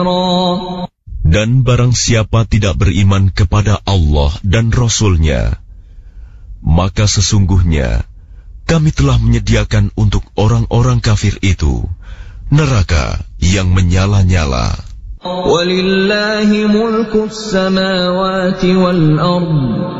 Dan barang siapa tidak beriman kepada Allah dan Rasul-Nya, maka sesungguhnya kami telah menyediakan untuk orang-orang kafir itu neraka yang menyala-nyala. Walillahi mulkus samawati wal ardh